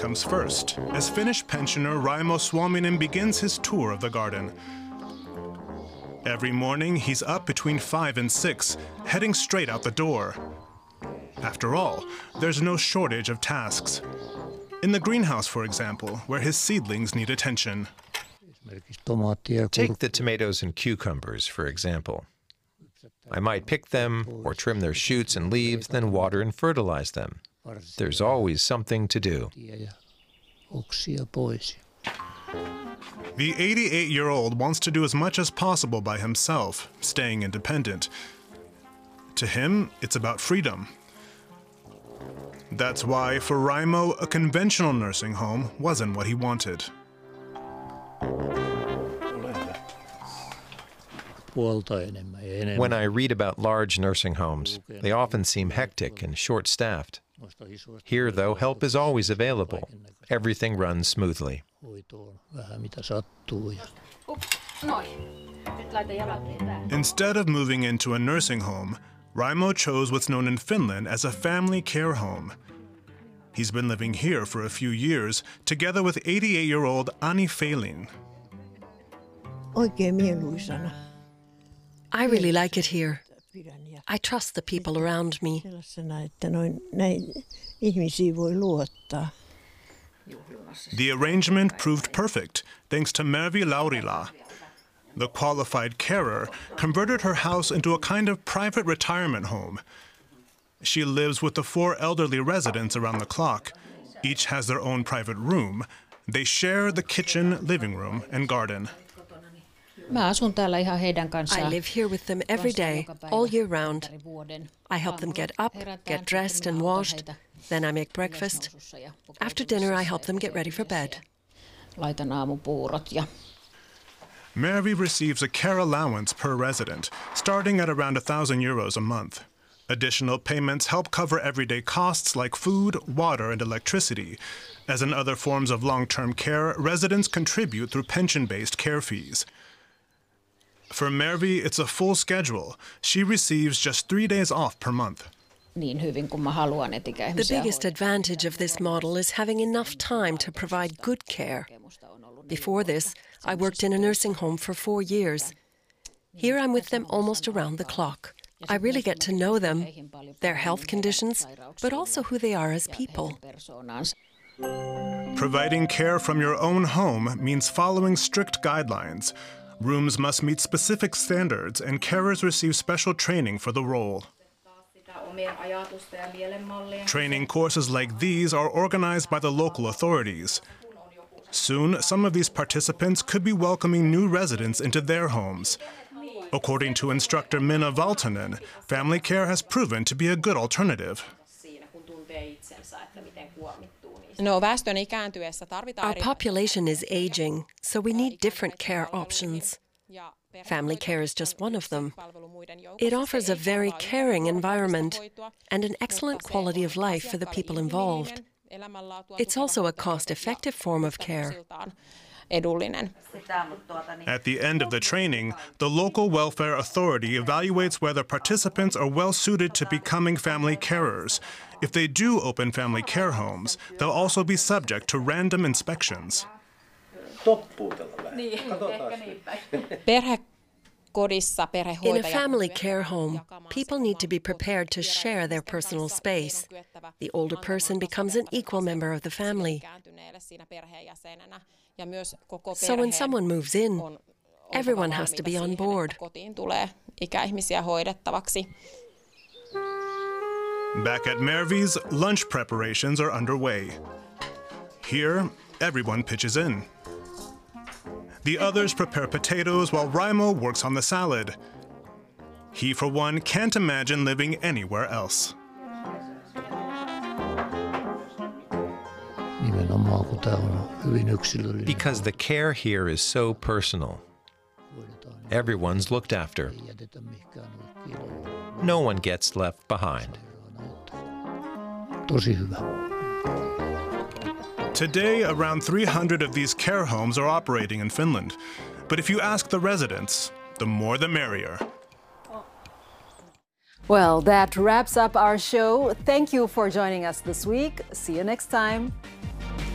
comes first, as Finnish pensioner Raimo Suominen begins his tour of the garden. Every morning, he's up between 5 and 6, heading straight out the door. After all, there's no shortage of tasks. In the greenhouse, for example, where his seedlings need attention. Take the tomatoes and cucumbers, for example. I might pick them or trim their shoots and leaves, then water and fertilize them. There's always something to do. The 88-year-old wants to do as much as possible by himself, staying independent. To him, it's about freedom. That's why, for Raimo, a conventional nursing home wasn't what he wanted. When I read about large nursing homes, they often seem hectic and short-staffed. Here, though, help is always available. Everything runs smoothly. Instead of moving into a nursing home, Raimo chose what's known in Finland as a family care home. He's been living here for a few years, together with 88-year-old Ani Feilin. I really like it here. I trust the people around me. The arrangement proved perfect, thanks to Mervi Laurila. The qualified carer converted her house into a kind of private retirement home. She lives with the 4 elderly residents around the clock. Each has their own private room. They share the kitchen, living room, and garden. I live here with them every day, all year round. I help them get up, get dressed and washed. Then I make breakfast. After dinner, I help them get ready for bed. Mervi receives a care allowance per resident, starting at around €1,000 a month. Additional payments help cover everyday costs like food, water, and electricity. As in other forms of long-term care, residents contribute through pension-based care fees. For Mervi, it's a full schedule. She receives just 3 days off per month. The biggest advantage of this model is having enough time to provide good care. Before this, I worked in a nursing home for 4 years. Here I'm with them almost around the clock. I really get to know them, their health conditions, but also who they are as people. Providing care from your own home means following strict guidelines. Rooms must meet specific standards, and carers receive special training for the role. Training courses like these are organized by the local authorities. Soon, some of these participants could be welcoming new residents into their homes. According to instructor Minna Valtonen, family care has proven to be a good alternative. Our population is aging, so we need different care options. Family care is just one of them. It offers a very caring environment and an excellent quality of life for the people involved. It's also a cost-effective form of care. At the end of the training, the local welfare authority evaluates whether participants are well suited to becoming family carers. If they do open family care homes, they'll also be subject to random inspections. In a family care home, people need to be prepared to share their personal space. The older person becomes an equal member of the family. So when someone moves in, everyone has to be on board. Back at Mervi's, lunch preparations are underway. Here, everyone pitches in. The others prepare potatoes while Raimo works on the salad. He, for one, can't imagine living anywhere else. Because the care here is so personal. Everyone's looked after. No one gets left behind. Today, around 300 of these care homes are operating in Finland. But if you ask the residents, the more the merrier. Well, that wraps up our show. Thank you for joining us this week. See you next time.